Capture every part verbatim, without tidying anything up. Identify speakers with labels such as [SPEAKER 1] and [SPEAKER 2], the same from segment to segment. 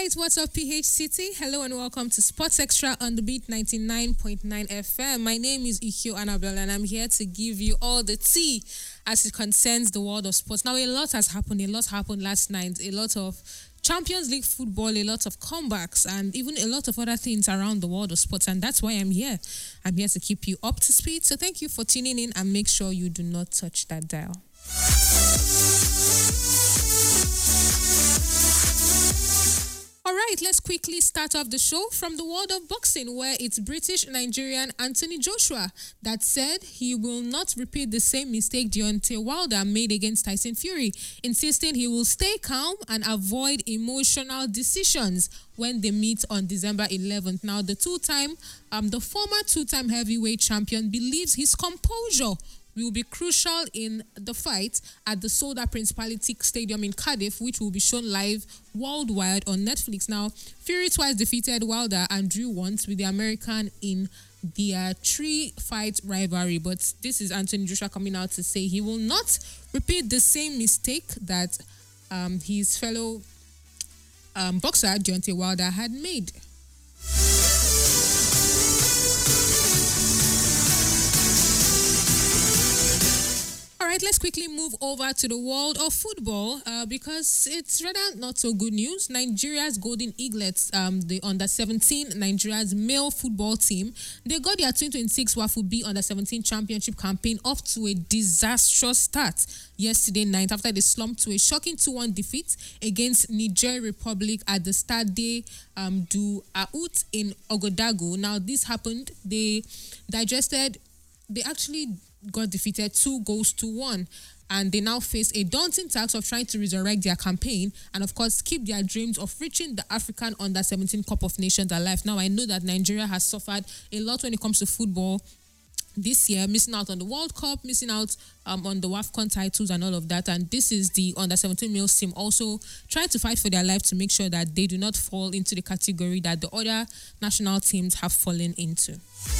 [SPEAKER 1] right, what's up, P H City? Hello and welcome to Sports Extra on the Beat ninety-nine point nine F M. My name is Ikyo Annabelle and I'm here to give you all the tea as it concerns the world of sports. Now, a lot has happened. A lot happened last night. A lot of Champions League football, a lot of comebacks, and even a lot of other things around the world of sports. And that's why I'm here. I'm here to keep you up to speed. So thank you for tuning in and make sure you do not touch that dial. All right, let's quickly start off the show from the world of boxing, where it's British-Nigerian Anthony Joshua that said he will not repeat the same mistake Deontay Wilder made against Tyson Fury, insisting he will stay calm and avoid emotional decisions when they meet on December eleventh. Now, the two-time, um, the former two-time heavyweight champion believes his composure will be crucial in the fight at the Soldier Principality Stadium in Cardiff, which will be shown live worldwide on Netflix. Now, Fury twice defeated Wilder and drew once with the American in their three-fight rivalry. But this is Anthony Joshua coming out to say he will not repeat the same mistake that um, his fellow um, boxer, Deontay Wilder, had made. All right, let's quickly move over to the world of football uh, because it's rather not so good news. Nigeria's Golden Eaglets, um, the under seventeen Nigeria's male football team, they got their twenty twenty-six WAFU B under seventeen championship campaign off to a disastrous start yesterday night after they slumped to a shocking two one defeat against Niger Republic at the Stade um, du Aout in Ogodagu. Now, this happened. They digested, they actually got defeated two goals to one, and they now face a daunting task of trying to resurrect their campaign and of course keep their dreams of reaching the African under seventeen Cup of Nations alive. Now, I know that Nigeria has suffered a lot when it comes to football this year, missing out on the World Cup, missing out um, on the WAFCON titles and all of that, and this is the under seventeen males team also trying to fight for their life to make sure that they do not fall into the category that the other national teams have fallen into.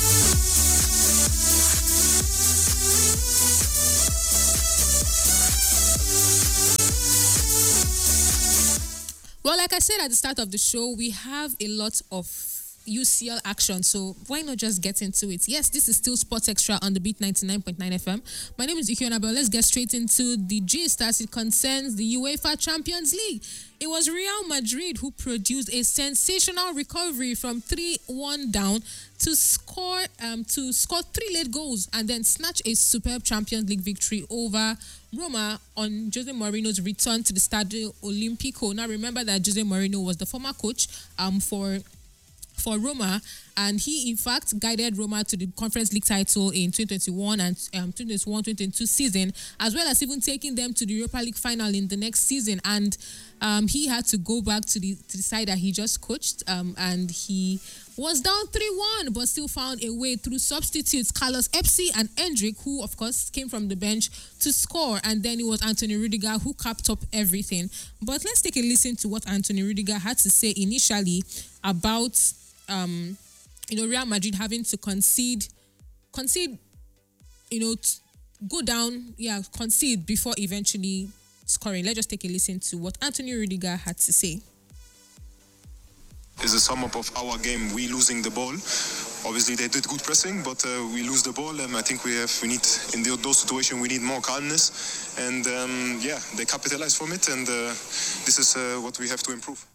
[SPEAKER 1] Well, like I said at the start of the show, we have a lot of U C L action, so why not just get into it? Yes, this is still Sports Extra on the Beat ninety-nine point nine F M. My name is Ikyo Annabelle. Let's get straight into the gist as it concerns the UEFA Champions League. It was Real Madrid who produced a sensational recovery from three one down to score um, to score three late goals and then snatch a superb Champions League victory over Roma on Jose Mourinho's return to the Stadio Olimpico. Now, remember that Jose Mourinho was the former coach um, for for Roma, and he in fact guided Roma to the Conference League title in twenty twenty-one and um, twenty twenty-one twenty twenty-two season, as well as even taking them to the Europa League final in the next season. And um, he had to go back to the to the side that he just coached, um, and he was down three one, but still found a way through substitutes Carlos Epsi and Endrick, who of course came from the bench to score, and then it was Anthony Rudiger who capped up everything. But let's take a listen to what Anthony Rudiger had to say initially about um, you know, Real Madrid having to concede, concede, you know, t- go down, yeah, concede before eventually scoring. Let's just take a listen to what Anthony Rudiger had to say.
[SPEAKER 2] Is a sum up of our game. We losing the ball. Obviously, they did good pressing, but uh, we lose the ball. And I think we have we need in the, those situations we need more calmness. And um, yeah, they capitalize from it, and uh, this is uh, what we have to improve.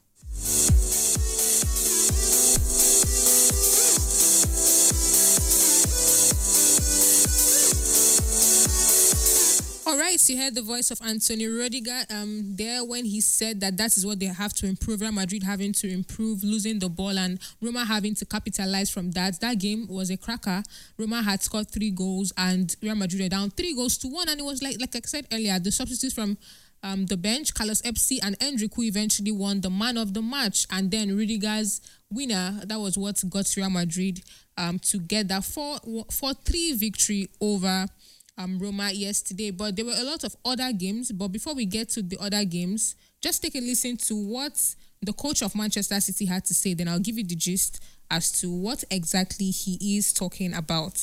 [SPEAKER 1] All right, so you heard the voice of Anthony Rudiger um, there when he said that that is what they have to improve. Real Madrid having to improve, losing the ball, and Roma having to capitalize from that. That game was a cracker. Roma had scored three goals, and Real Madrid were down three goals to one. And it was like, like I said earlier, the substitutes from um, the bench, Carlos Epsi and Endrick, who eventually won the man of the match, and then Rudiger's winner. That was what got Real Madrid um, to get that four three victory over Um, Roma yesterday. But there were a lot of other games. But before we get to the other games, just take a listen to what the coach of Manchester City had to say. Then I'll give you the gist as to what exactly he is talking about.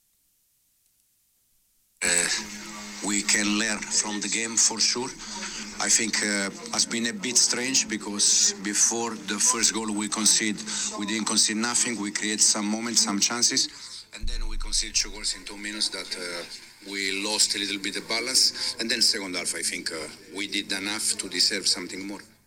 [SPEAKER 3] Uh, we can learn from the game for sure. I think uh, has been a bit strange because before the first goal we concede, we didn't concede nothing. We create some moments, some chances, and then we concede two goals in two minutes that uh, we lost a little bit of balance. And then second half, I think uh, we did enough to deserve something more.